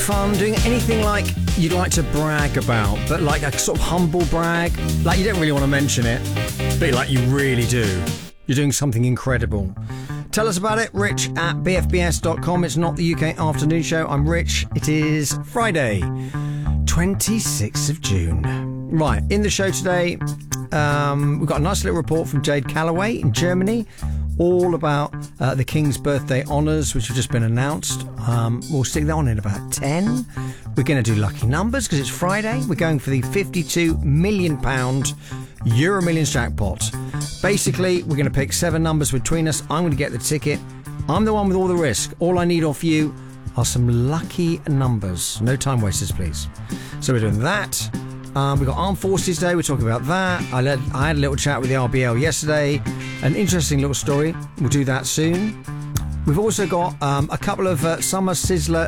fun, doing anything like you'd like to brag about, but like a sort of humble brag, like you don't really want to mention it, but like you really do. You're doing something incredible. Tell us about it, Rich at bfbs.com. It's not the UK afternoon show. I'm Rich. It is Friday, 26th of June. Right, in the show today, we've got a nice little report from Jade Calloway in Germany, all about the King's birthday honours, which have just been announced. We'll stick that on in about 10. We're going to do lucky numbers because it's Friday. We're going for the £52 million Euro Millions jackpot. Basically, we're going to pick 7 numbers between us. I'm going to get the ticket. I'm the one with all the risk. All I need off you are some lucky numbers. No time wasters, please. So we're doing that. We've got Armed Forces Day. We're talking about that. I had a little chat with the RBL yesterday. An interesting little story. We'll do that soon. We've also got a couple of summer sizzlers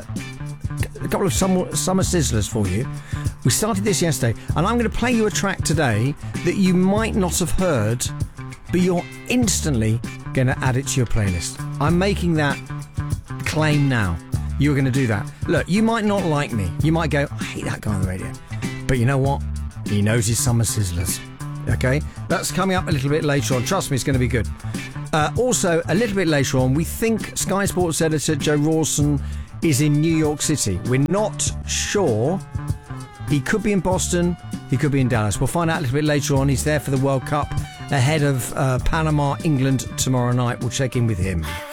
for you. We started this yesterday, and I'm going to play you a track today that you might not have heard, but you're instantly going to add it to your playlist. I'm making that claim now. You're going to do that. Look, you might not like me. You might go, I hate that guy on the radio. But you know what? He knows his summer sizzlers. Okay? That's coming up a little bit later on. Trust me, it's going to be good. Also, a little bit later on, we think Sky Sports editor Joe Rawson is in New York City. We're not sure. He could be in Boston. He could be in Dallas. We'll find out a little bit later on. He's there for the World Cup ahead of Panama, England tomorrow night. We'll check in with him.